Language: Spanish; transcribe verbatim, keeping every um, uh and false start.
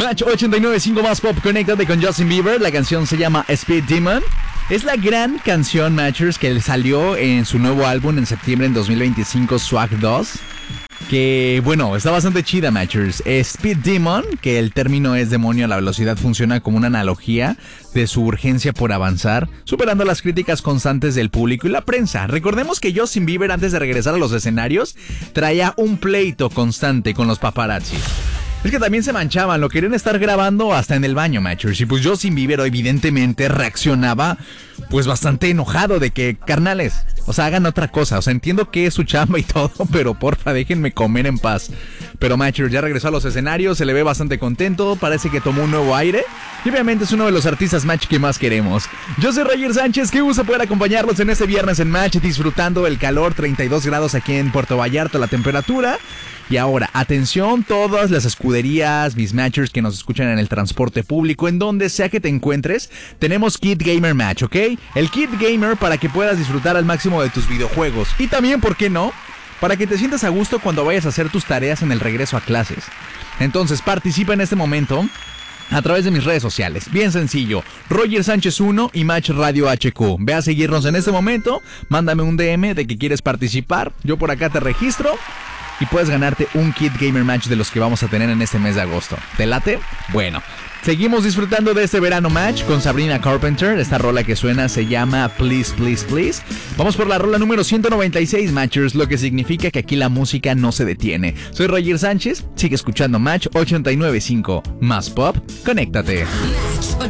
Match ochenta y nueve punto cinco más pop, conéctate con Justin Bieber. La canción se llama Speed Demon. Es la gran canción, Matchers, que salió en su nuevo álbum en septiembre en dos mil veinticinco, Swag dos. Que, bueno, está bastante chida, Matchers. Speed Demon, que el término es demonio a la velocidad, funciona como una analogía de su urgencia por avanzar, superando las críticas constantes del público y la prensa. Recordemos que Justin Bieber, antes de regresar a los escenarios, traía un pleito constante con los paparazzi. Es que también se manchaban, lo querían estar grabando hasta en el baño, Matchers. Y pues Justin Bieber evidentemente reaccionaba pues bastante enojado de que, carnales, o sea, hagan otra cosa. O sea, entiendo que es su chamba y todo, pero porfa, déjenme comer en paz. Pero Matchers ya regresó a los escenarios, se le ve bastante contento, parece que tomó un nuevo aire. Y obviamente es uno de los artistas Match que más queremos. Yo soy Roger Sánchez, qué gusto poder acompañarlos en este viernes en Match, disfrutando el calor, treinta y dos grados aquí en Puerto Vallarta la temperatura. Y ahora, atención, todas las escuderías, mis Matchers que nos escuchan en el transporte público, en donde sea que te encuentres, tenemos Kit Gamer Match, ¿ok? El Kit Gamer para que puedas disfrutar al máximo de tus videojuegos. Y también, ¿por qué no?, para que te sientas a gusto cuando vayas a hacer tus tareas en el regreso a clases. Entonces, participa en este momento a través de mis redes sociales. Bien sencillo, Roger Sánchez uno y Match Radio H Q. Ve a seguirnos en este momento, mándame un D M de que quieres participar, yo por acá te registro y puedes ganarte un Kit Gamer Match de los que vamos a tener en este mes de agosto. ¿Te late? Bueno, seguimos disfrutando de este verano Match con Sabrina Carpenter. Esta rola que suena se llama Please, Please, Please. Vamos por la rola número ciento noventa y seis, Matchers, lo que significa que aquí la música no se detiene. Soy Roger Sánchez, sigue escuchando Match ochenta y nueve punto cinco. Más pop, conéctate.